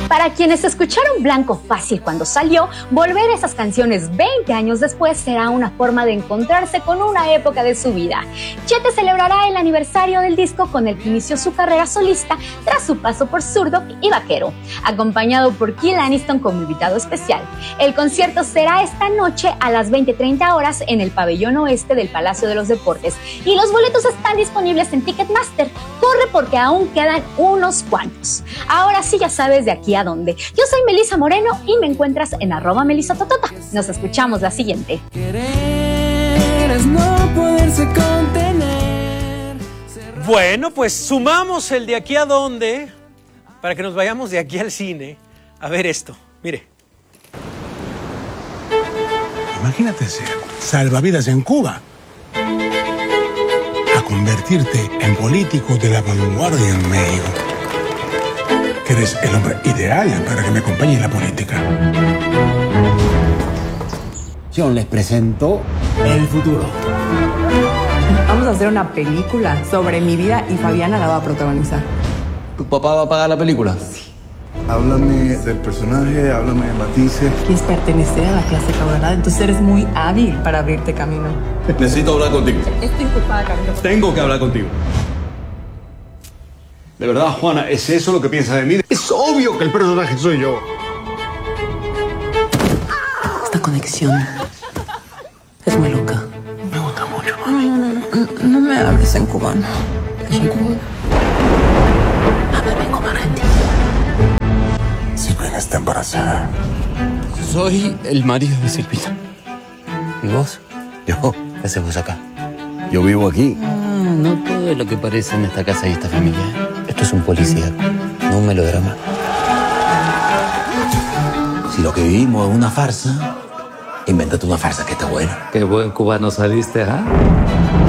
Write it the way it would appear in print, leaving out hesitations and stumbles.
Para quienes escucharon Blanco Fácil cuando salió, volver a esas canciones 20 años después será una forma de encontrarse con una época de su vida. Chete celebrará el aniversario del disco con el que inició su carrera solista tras su paso por Zurdok y Vaquero, acompañado por Kill Aniston como invitado especial. El concierto será esta noche a las 20:30 horas en el pabellón oeste del Palacio de los Deportes y los boletos están disponibles en Ticketmaster. Corre porque aún quedan unos cuantos. Ahora sí ya sabes de aquí a dónde. Yo soy Melissa Moreno y me encuentras en @melisatotota. Nos escuchamos la siguiente. Querer es no poderse contener. Bueno, pues sumamos el de aquí a dónde para que nos vayamos de aquí al cine a ver esto. Mire. Imagínate ser salvavidas en Cuba, a convertirte en político de la vanguardia en México. Que eres el hombre ideal para que me acompañe en la política. John les presentó el futuro. Vamos a hacer una película sobre mi vida y Fabiana la va a protagonizar. ¿Tu papá va a pagar la película? Sí. Háblame del personaje, háblame de matices. Quieres pertenecer a la clase camarada, entonces eres muy hábil para abrirte camino. Necesito hablar contigo. Estoy ocupada, Camilo. Tengo que hablar contigo. De verdad, Juana, ¿es eso lo que piensas de mí? Es obvio que el personaje soy yo. Esta conexión es muy loca. Me gusta mucho, No me hables en cubano. ¿Es en cubano? Háblame como argentino. Silvina está embarazada. Soy el marido de Silvina. ¿Y vos? Yo, ¿qué haces vos acá? Yo vivo aquí. No todo es lo que parece en esta casa y esta familia. Esto es un policía, no un melodrama. Si lo que vivimos es una farsa, invéntate una farsa que esté buena. Qué buen cubano saliste, ¿ah?